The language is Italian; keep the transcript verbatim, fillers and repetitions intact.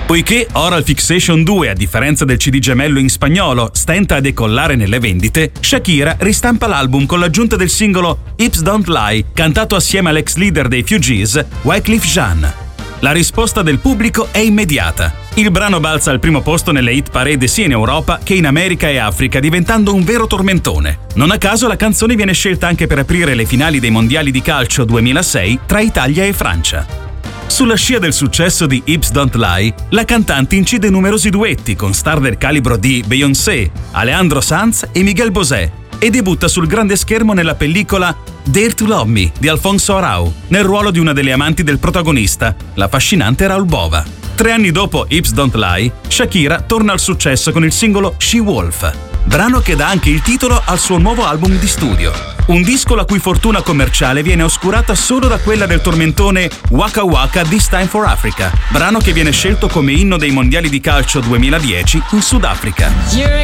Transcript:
Poiché Oral Fixation due, a differenza del C D gemello in spagnolo, stenta a decollare nelle vendite, Shakira ristampa l'album con l'aggiunta del singolo Hips Don't Lie, cantato assieme all'ex leader dei Fugees, Wyclef Jean. La risposta del pubblico è immediata. Il brano balza al primo posto nelle hit parade sia in Europa che in America e Africa, diventando un vero tormentone. Non a caso la canzone viene scelta anche per aprire le finali dei mondiali di calcio duemilasei tra Italia e Francia. Sulla scia del successo di Hips Don't Lie, la cantante incide numerosi duetti con star del calibro di Beyoncé, Alejandro Sanz e Miguel Bosé e debutta sul grande schermo nella pellicola Dare to Love Me di Alfonso Arau, nel ruolo di una delle amanti del protagonista, l'affascinante Raul Bova. Tre anni dopo Hips Don't Lie, Shakira torna al successo con il singolo She Wolf, brano che dà anche il titolo al suo nuovo album di studio. Un disco la cui fortuna commerciale viene oscurata solo da quella del tormentone Waka Waka This Time for Africa, brano che viene scelto come inno dei mondiali di calcio duemiladieci in Sudafrica.